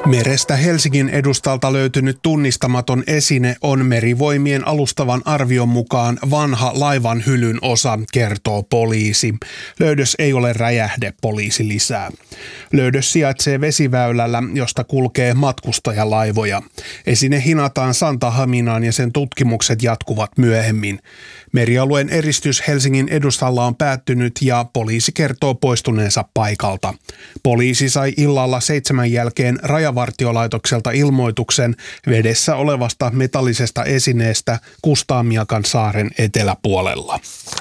Merestä Helsingin edustalta löytynyt tunnistamaton esine on Merivoimien alustavan arvion mukaan vanha laivan hylyn osa, kertoo poliisi. Löydös ei ole räjähde, poliisi lisää. Löydös sijaitsee vesiväylällä, josta kulkee matkustajalaivoja. Esine hinataan Santahaminaan ja sen tutkimukset jatkuvat myöhemmin. Merialueen eristys Helsingin edustalla on päättynyt ja poliisi kertoo poistuneensa paikalta. Poliisi sai illalla 7 jälkeen Rajavartiolaitokselta ilmoituksen vedessä olevasta metallisesta esineestä Kustaamiakan saaren eteläpuolella.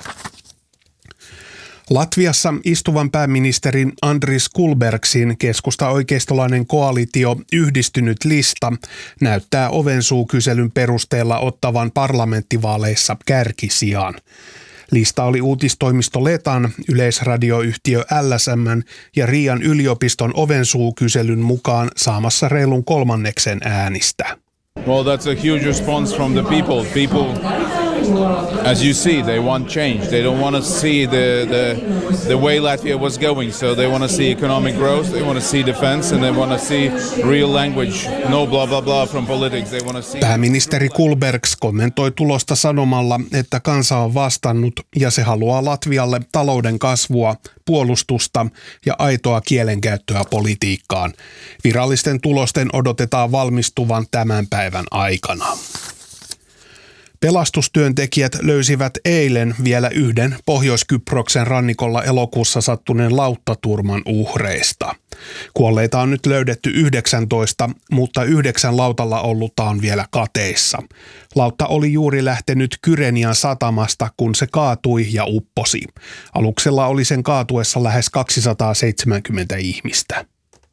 Latviassa istuvan pääministerin Andris Kulbergsin keskusta-oikeistolainen koalitio Yhdistynyt lista näyttää ovensuukyselyn perusteella ottavan parlamenttivaaleissa kärkisijaan. Lista oli uutistoimisto Letan, yleisradioyhtiö LSM:n ja Riian yliopiston ovensuukyselyn mukaan saamassa reilun 1/3 äänistä. Well, that's a huge response from the people. People, as you see, they want change. They don't want to see the way Latvia was going. So they want to see economic growth, they want to see defense, and they want to see real language. No blah blah blah from politics. They want to see. Pääministeri Kulbergs kommentoi tulosta sanomalla, että kansa on vastannut ja se haluaa Latvialle talouden kasvua, puolustusta ja aitoa kielenkäyttöä politiikkaan. Virallisten tulosten odotetaan valmistuvan tämän päivän aikana. Pelastustyöntekijät löysivät eilen vielä yhden Pohjois-Kyproksen rannikolla elokuussa sattuneen lauttaturman uhreista. Kuolleita on nyt löydetty 19, mutta 9 lautalla ollutta on vielä kateissa. Lautta oli juuri lähtenyt Kyrenian satamasta, kun se kaatui ja upposi. Aluksella oli sen kaatuessa lähes 270 ihmistä.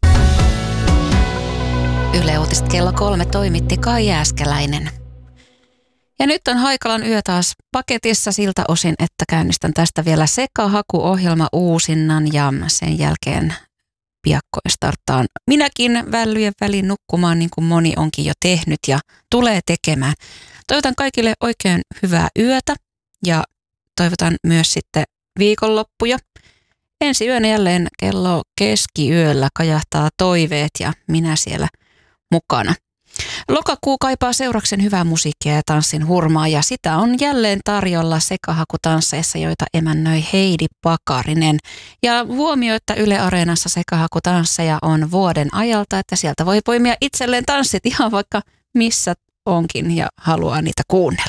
Yle Uutiset kello 3 toimitti Kai Jääskeläinen. Ja nyt on Haikalan yö taas paketissa siltä osin, että käynnistän tästä vielä sekahakuohjelma uusinnan ja sen jälkeen piakkoin starttaan minäkin vällyjen väliin nukkumaan, niin kuin moni onkin jo tehnyt ja tulee tekemään. Toivotan kaikille oikein hyvää yötä ja toivotan myös sitten viikonloppuja. Ensi yönä jälleen kello keskiyöllä kajahtaa toiveet ja minä siellä mukana. Lokakuu kaipaa seuraksen hyvää musiikkia ja tanssin hurmaa ja sitä on jälleen tarjolla sekahakutansseissa, joita emännöi Heidi Pakarinen. Ja huomio, että Yle Areenassa sekahakutansseja on vuoden ajalta, että sieltä voi poimia itselleen tanssit ihan vaikka missä onkin ja haluaa niitä kuunnella.